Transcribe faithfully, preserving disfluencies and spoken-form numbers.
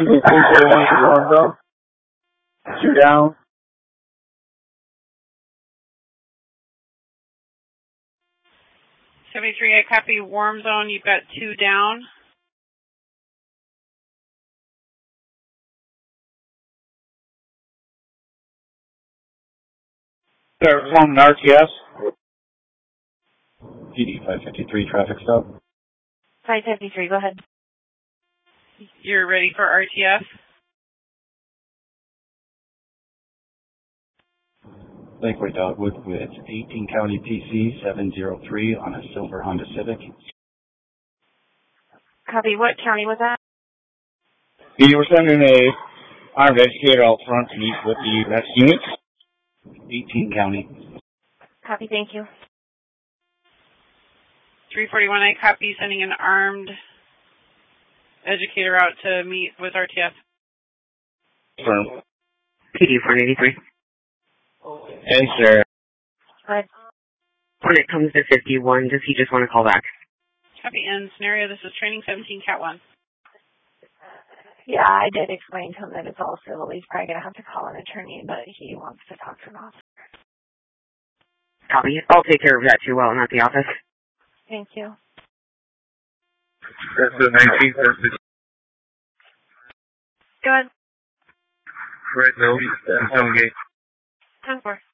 Two down. seventy-three, I copy warm zone. You've got two down. Start forming R T S. P D five fifty-three, traffic stop. five fifty-three, go ahead. You're ready for R T F? Lakeway Dogwood with eighteen County P C seven zero three on a silver Honda Civic. Copy, what county was that? You were sending a armed educator out front to meet with the next units. eighteen County. Copy, thank you. three forty-one, I copy sending an armed educator out to meet with R T F. Firm. P D four eighty-three. Hey, sir. Good. When it comes to fifty-one, does he just want to call back? Copy end scenario. This is training seventeen, cat one. Yeah, I did explain to him that it's all civil. He's probably going to have to call an attorney, but he wants to talk to an officer. Copy. I'll take care of that too while I'm at the office. Thank you. That's the nineteenth. That's the Go ahead. right now. That's on gate. ten four.